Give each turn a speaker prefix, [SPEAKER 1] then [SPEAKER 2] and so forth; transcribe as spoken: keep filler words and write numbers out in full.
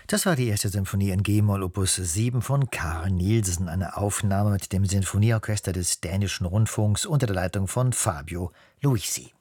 [SPEAKER 1] Das war die erste Symphonie in G-Moll Opus sieben von Carl Nielsen, eine Aufnahme mit dem Sinfonieorchester des Dänischen Rundfunks unter der Leitung von Fabio Luisi.